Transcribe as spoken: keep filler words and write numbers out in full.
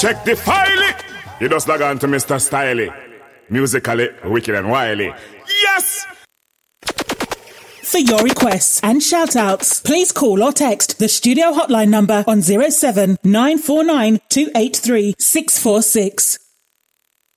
Check the file. You just log on to Mister Styley. Musically wicked and wily. Yes! For your requests and shout-outs, please call or text the studio hotline number on zero seven nine four nine two eight three six four six.